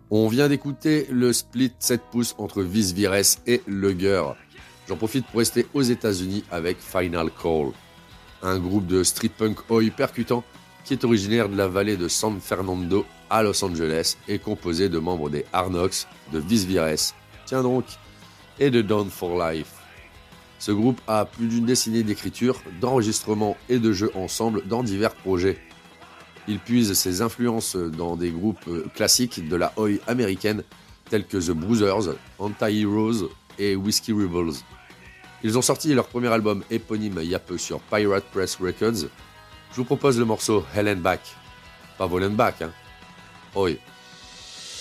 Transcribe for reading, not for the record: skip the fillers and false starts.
On vient d'écouter le split 7 pouces entre Vis Vires et Lugger. J'en profite pour rester aux États-Unis avec Final Call, un groupe de street punk oi percutant qui est originaire de la vallée de San Fernando à Los Angeles et composé de membres des Hard Knocks, de Vis Vires, tiens donc, et de Down for Life. Ce groupe a plus d'une décennie d'écriture, d'enregistrement et de jeux ensemble dans divers projets. Il puise ses influences dans des groupes classiques de la oi américaine tels que The Bruisers, Anti-Heroes et Whiskey Rebels. Ils ont sorti leur premier album éponyme il y a peu sur Pirate Press Records. Je vous propose le morceau Hell and Back. Pas Vol and Back, hein. Oi.